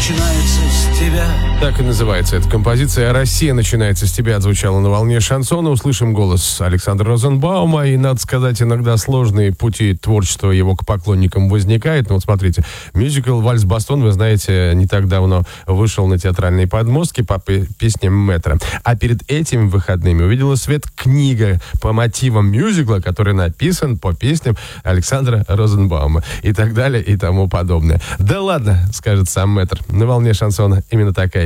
начинается с тебя. Так и называется эта композиция. «Россия начинается с тебя» отзвучала на волне шансона. Услышим голос Александра Розенбаума. И, надо сказать, иногда сложные пути творчества его к поклонникам возникают. Ну вот смотрите, мюзикл «Вальс-Бастон», вы знаете, не так давно вышел на театральные подмостки по песням Мэтра. А перед этими выходными увидела свет книга по мотивам мюзикла, который написан по песням Александра Розенбаума. И так далее, и тому подобное. Да ладно, скажет сам Мэтр. На волне шансона именно такая